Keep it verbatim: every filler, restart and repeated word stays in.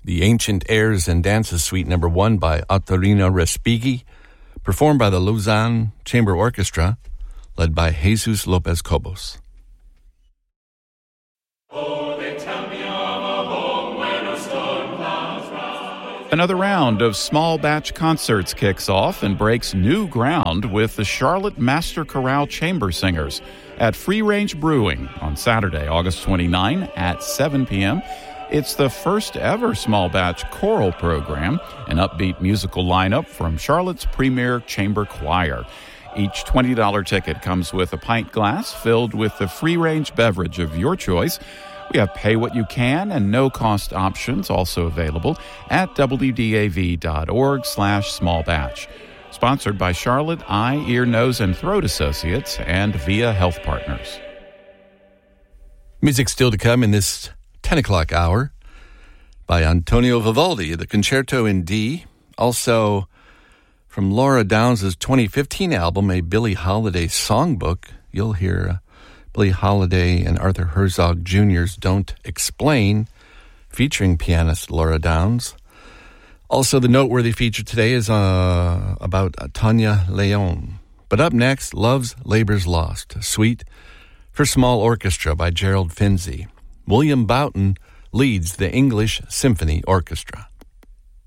the Ancient Airs and Dances Suite Number One by Ottorino Respighi, performed by the Lausanne Chamber Orchestra, led by Jesus Lopez Cobos. Another round of small batch concerts kicks off and breaks new ground with the Charlotte Master Chorale Chamber Singers at Free Range Brewing on Saturday, August twenty-ninth at seven p.m. It's the first ever small batch choral program, an upbeat musical lineup from Charlotte's premier chamber choir. Each twenty dollars ticket comes with a pint glass filled with the free-range beverage of your choice. We have pay what you can and no-cost options also available at w d a v dot org slash small batch. Sponsored by Charlotte Eye, Ear, Nose, and Throat Associates and Via Health Partners. Music still to come in this ten o'clock hour by Antonio Vivaldi, the Concerto in D. Also from Laura Downs' twenty fifteen album, A Billie Holiday Songbook. You'll hear uh, Billie Holiday and Arthur Herzog Junior's Don't Explain, featuring pianist Laura Downs. Also, the noteworthy feature today is uh, about uh, Tanya Leon. But up next, Love's Labor's Lost, a suite for small orchestra by Gerald Finzi. William Boughton leads the English Symphony Orchestra.